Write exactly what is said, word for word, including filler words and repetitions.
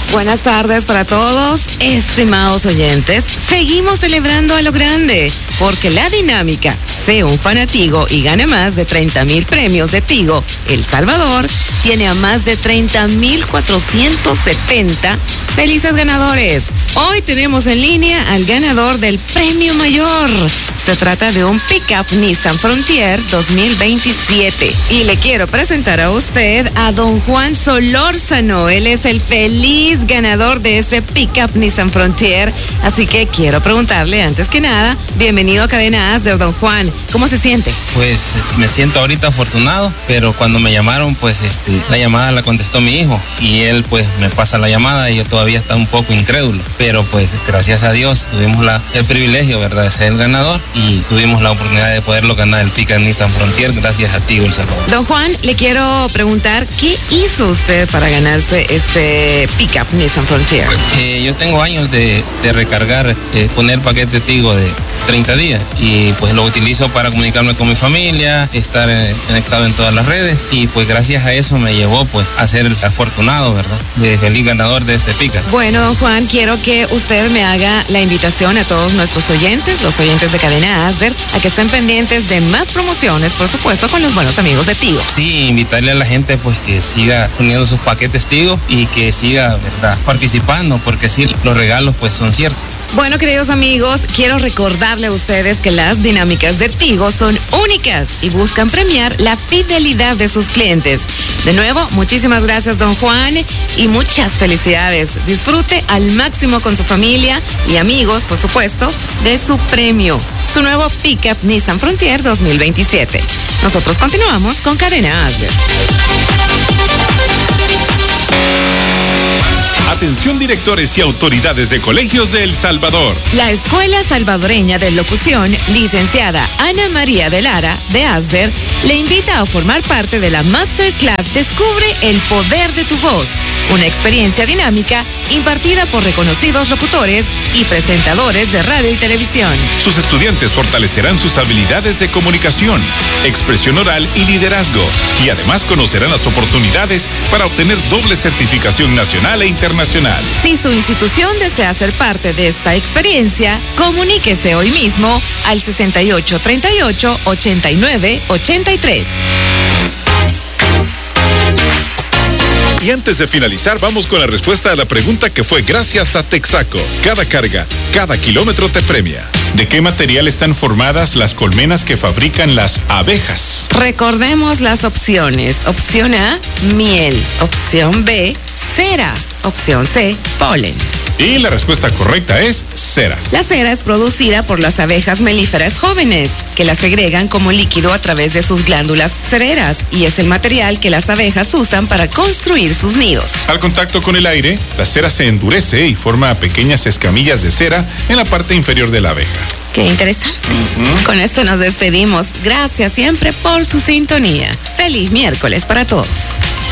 Buenas tardes para todos, estimados oyentes. Seguimos celebrando a lo grande, porque la dinámica Sé un Fanatigo y gane más de treinta mil premios de Tigo El Salvador tiene a más de treinta mil cuatrocientos setenta felices ganadores. Hoy tenemos en línea al ganador del premio mayor. Se trata de un Pickup Nissan Frontier dos mil veintisiete. Y le quiero presentar a usted a don Juan Solórzano. Él es el feliz ganador de ese Pickup Nissan Frontier. Así que quiero preguntarle, antes que nada, bienvenido a Cadena Asder, don Juan. ¿Cómo se siente? Pues me siento ahorita afortunado, pero cuando me llamaron, pues este, la llamada la contestó mi hijo y él pues me pasa la llamada y yo todavía estaba un poco incrédulo. Pero pues gracias a Dios tuvimos la, el privilegio, ¿verdad?, de ser el ganador y tuvimos la oportunidad de poderlo ganar el Pickup Nissan Frontier gracias a Tigo El Salvador. Don Juan, le quiero preguntar, ¿qué hizo usted para ganarse este Pickup Nissan Frontier? Eh, yo tengo años de, de recargar, eh, poner paquete Tigo de treinta días y pues lo utilizo para comunicarme con mi familia, estar eh, conectado en todas las redes y pues gracias a eso me llevó pues a ser el afortunado, ¿verdad?, de feliz ganador de este Pickup. Bueno, don Juan, quiero que usted me haga la invitación a todos nuestros oyentes, los oyentes de Cadena Asder, a que estén pendientes de más promociones, por supuesto, con los buenos amigos de Tigo. Sí, invitarle a la gente pues que siga poniendo sus paquetes Tigo y que siga, ¿verdad?, participando, porque sí, los regalos pues son ciertos. Bueno, queridos amigos, quiero recordarle a ustedes que las dinámicas de Tigo son únicas y buscan premiar la fidelidad de sus clientes. De nuevo, muchísimas gracias, don Juan, y muchas felicidades. Disfrute al máximo con su familia y amigos, por supuesto, de su premio, su nuevo Pickup Nissan Frontier dos mil veintisiete. Nosotros continuamos con Cadena Asder. Atención directores y autoridades de colegios de El Salvador. La Escuela Salvadoreña de Locución, licenciada Ana María de Lara, de Asder, le invita a formar parte de la Masterclass Descubre el Poder de tu Voz, una experiencia dinámica impartida por reconocidos locutores y presentadores de radio y televisión. Sus estudiantes fortalecerán sus habilidades de comunicación, expresión oral y liderazgo, y además conocerán las oportunidades para obtener doble certificación nacional e internacional. Si su institución desea ser parte de esta experiencia, comuníquese hoy mismo al sesenta y ocho treinta y ocho ochenta y nueve ochenta y tres. Y antes de finalizar, vamos con la respuesta a la pregunta que fue gracias a Texaco. Cada carga, cada kilómetro te premia. ¿De qué material están formadas las colmenas que fabrican las abejas? Recordemos las opciones. Opción A, miel. Opción B, cera. Opción C, polen. Y la respuesta correcta es cera. La cera es producida por las abejas melíferas jóvenes, que la segregan como líquido a través de sus glándulas cereras, y es el material que las abejas usan para construir sus nidos. Al contacto con el aire, la cera se endurece y forma pequeñas escamillas de cera en la parte inferior de la abeja. Qué interesante. Uh-huh. Con esto nos despedimos. Gracias siempre por su sintonía. Feliz miércoles para todos.